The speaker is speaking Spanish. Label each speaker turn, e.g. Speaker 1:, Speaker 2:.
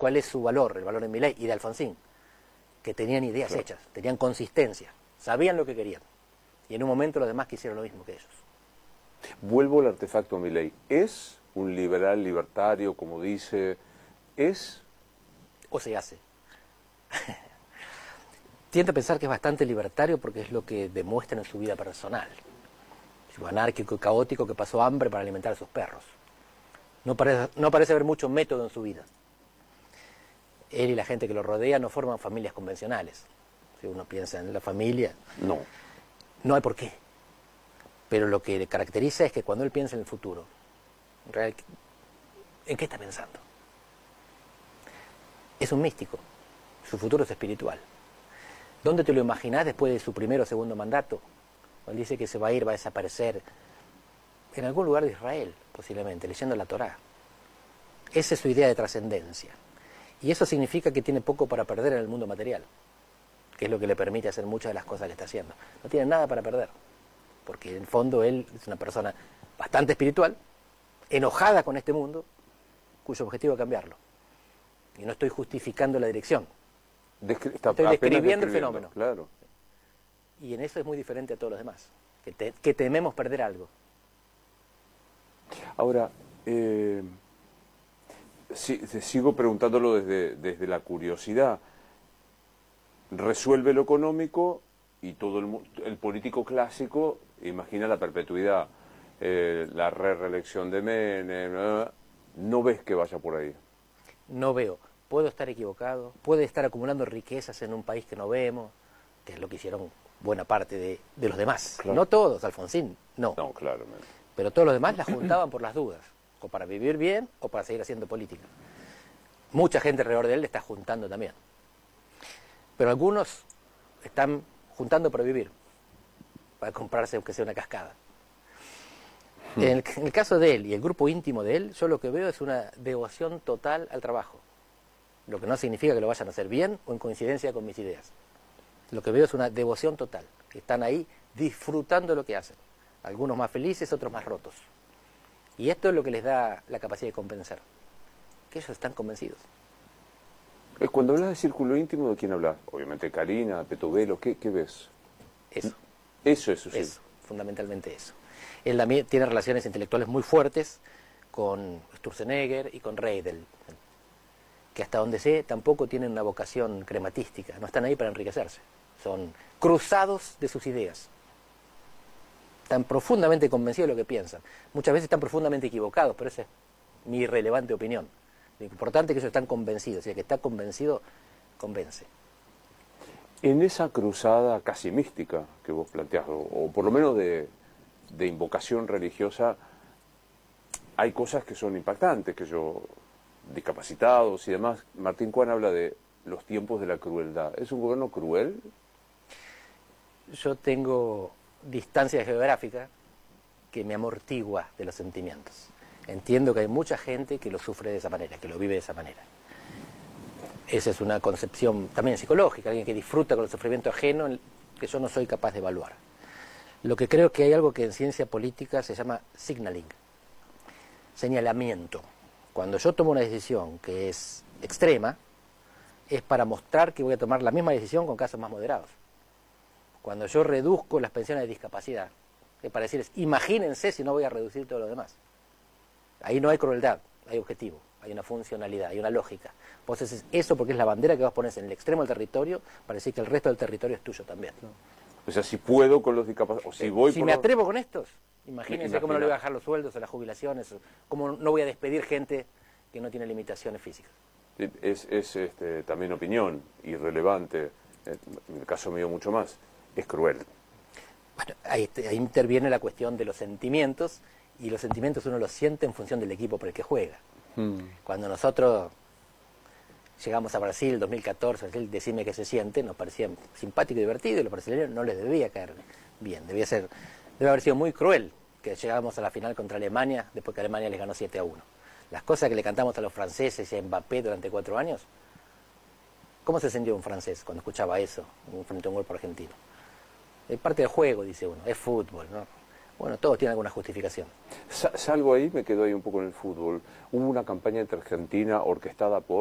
Speaker 1: ¿Cuál es su valor? El valor de Milei y de Alfonsín, que tenían ideas hechas, tenían consistencia, sabían lo que querían. Y en un momento los demás quisieron lo mismo que ellos.
Speaker 2: Vuelvo al artefacto Milei. ¿Es un liberal libertario, como dice? ¿Es?
Speaker 1: O se hace. Tiendo a pensar que es bastante libertario porque es lo que demuestra en su vida personal. Es un anárquico y caótico que pasó hambre para alimentar a sus perros. No parece haber mucho método en su vida. Él y la gente que lo rodea no forman familias convencionales. Si uno piensa en la familia, no hay por qué. Pero lo que le caracteriza es que cuando él piensa en el futuro, ¿en qué está pensando? Es un místico. Su futuro es espiritual. ¿Dónde te lo imaginás después de su primero o segundo mandato? Él dice que se va a ir, va a desaparecer en algún lugar de Israel, posiblemente, leyendo la Torá. Esa es su idea de trascendencia. Y eso significa que tiene poco para perder en el mundo material, que es lo que le permite hacer muchas de las cosas que está haciendo. No tiene nada para perder, porque en el fondo él es una persona bastante espiritual, enojada con este mundo, cuyo objetivo es cambiarlo. Y no estoy justificando la dirección. Estoy describiendo el fenómeno.
Speaker 2: Claro.
Speaker 1: Y en eso es muy diferente a todos los demás, que tememos perder algo.
Speaker 2: Ahora, sigo preguntándolo desde la curiosidad. Resuelve lo económico y todo el político clásico imagina la perpetuidad, la reelección de Menem. ¿No ves que vaya por ahí?
Speaker 1: No veo. Puedo estar equivocado, puede estar acumulando riquezas en un país que no vemos, que es lo que hicieron buena parte de los demás. Claro. No todos, Alfonsín, no.
Speaker 2: No, claro.
Speaker 1: Pero todos los demás las juntaban por las dudas, o para vivir bien o para seguir haciendo política. Mucha gente alrededor de él le está juntando también. Pero algunos están juntando para vivir, para comprarse aunque sea una cascada. En el caso de él y el grupo íntimo de él, yo lo que veo es una devoción total al trabajo. Lo que no significa que lo vayan a hacer bien o en coincidencia con mis ideas. Lo que veo es una devoción total, que están ahí disfrutando lo que hacen. Algunos más felices, otros más rotos. Y esto es lo que les da la capacidad de convencer, que ellos están convencidos.
Speaker 2: Cuando hablas de círculo íntimo, ¿de quién hablas? Obviamente Karina, Petovelo, ¿qué ves?
Speaker 1: Eso.
Speaker 2: Eso,
Speaker 1: fundamentalmente eso. Él también tiene relaciones intelectuales muy fuertes con Sturzenegger y con Reidel, que hasta donde sé tampoco tienen una vocación crematística, no están ahí para enriquecerse, son cruzados de sus ideas, están profundamente convencidos de lo que piensan, muchas veces están profundamente equivocados, pero esa es mi irrelevante opinión. Lo importante es que ellos están convencidos, y el que está convencido, convence.
Speaker 2: En esa cruzada casi mística que vos planteás, o por lo menos de invocación religiosa, hay cosas que son impactantes, discapacitados y demás. Martín Cuán habla de los tiempos de la crueldad. ¿Es un gobierno cruel?
Speaker 1: Yo tengo distancia geográfica que me amortigua de los sentimientos. Entiendo que hay mucha gente que lo sufre de esa manera, que lo vive de esa manera. Esa es una concepción también psicológica, alguien que disfruta con el sufrimiento ajeno, que yo no soy capaz de evaluar. Lo que creo que hay algo que en ciencia política se llama signaling, señalamiento. Cuando yo tomo una decisión que es extrema, es para mostrar que voy a tomar la misma decisión con casos más moderados. Cuando yo reduzco las pensiones de discapacidad, es para decirles, imagínense si no voy a reducir todo lo demás. Ahí no hay crueldad, hay objetivo, hay una funcionalidad, hay una lógica. Vos haces eso porque es la bandera que vos pones en el extremo del territorio para decir que el resto del territorio es tuyo también.
Speaker 2: O sea, si puedo con los discapacitados, o si voy
Speaker 1: me atrevo con estos, imagínense cómo no le voy a bajar los sueldos o las jubilaciones, cómo no voy a despedir gente que no tiene limitaciones físicas.
Speaker 2: Es también opinión irrelevante, en el caso mío mucho más, es cruel.
Speaker 1: Bueno, ahí interviene la cuestión de los sentimientos, y los sentimientos uno los siente en función del equipo por el que juega. Cuando nosotros llegamos a Brasil en 2014, decime qué se siente, nos parecía simpático y divertido, y los brasileños no les debía caer bien, debe haber sido muy cruel que llegamos a la final contra Alemania, después que Alemania les ganó 7-1. Las cosas que le cantamos a los franceses y a Mbappé durante 4 años, ¿cómo se sintió un francés cuando escuchaba eso frente a un gol por argentino? Es parte del juego, dice uno, es fútbol, ¿no? Bueno, todo tiene alguna justificación.
Speaker 2: Salgo ahí, me quedo ahí un poco en el fútbol. Hubo una campaña entre Argentina orquestada por